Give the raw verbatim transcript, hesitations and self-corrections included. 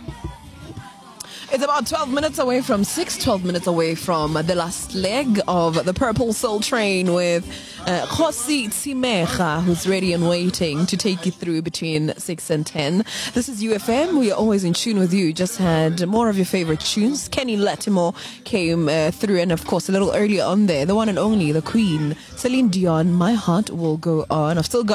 It's about twelve minutes away from six, twelve minutes away from the last leg of the Purple Soul Train with uh, Khosi Tsimecha, who's ready and waiting to take you through between six and ten. This is U F M. We are always in tune with you. Just had more of your favorite tunes. Kenny Lattimore came uh, through, and of course, a little earlier on there, the one and only, the Queen, Celine Dion, My Heart Will Go On. I've still got